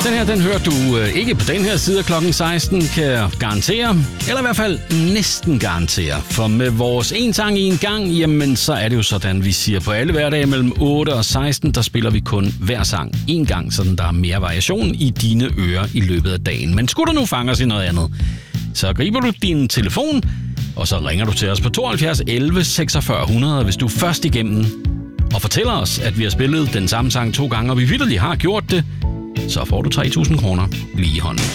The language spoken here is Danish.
Den her, den hører du ikke på den her side af klokken 16, kan jeg garantere. Eller i hvert fald næsten garantere. For med vores en sang i en gang, jamen så er det jo sådan, vi siger på alle hverdage mellem 8 og 16, der spiller vi kun hver sang en gang, så der er mere variation i dine ører i løbet af dagen. Men skulle du nu fange os i noget andet, så griber du din telefon, og så ringer du til os på 72 11 46 100, hvis du er først igennem og fortæller os, at vi har spillet den samme sang 2 gange, og vi vitterligt har gjort det, så får du 3.000 kroner lige i hånden.